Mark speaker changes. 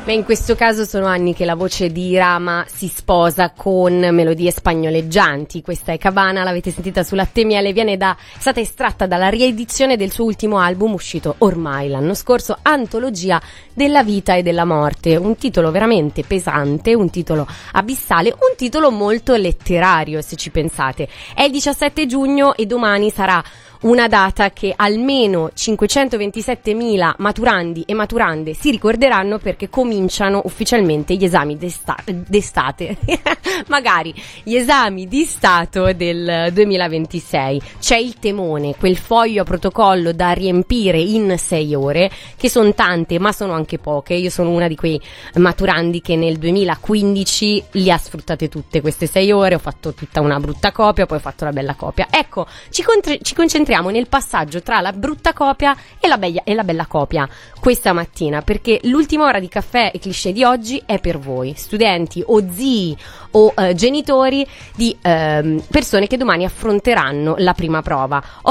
Speaker 1: Beh, in questo caso sono anni che la voce di Rama si sposa con melodie spagnoleggianti. Questa è Cabana, l'avete sentita su Latte Miele, è stata estratta dalla riedizione del suo ultimo album uscito ormai l'anno scorso, Antologia della vita e della morte. Un titolo veramente pesante, un titolo abissale, un titolo molto letterario, se ci pensate. È il 17 giugno e domani sarà una data che almeno 527.000 maturandi e maturande si ricorderanno, perché cominciano ufficialmente gli esami d'estate magari gli esami di Stato del 2026. C'è il temone, quel foglio a protocollo da riempire in 6 ore, che sono tante ma sono anche poche. Io sono una di quei maturandi che nel 2015 li ha sfruttate tutte queste 6 ore, ho fatto tutta una brutta copia, poi ho fatto la bella copia. Ecco, ci concentriamo nel passaggio tra la brutta copia e la bella copia questa mattina, perché l'ultima ora di Caffè e Cliché di oggi è per voi, studenti o zii o genitori di persone che domani affronteranno la prima prova.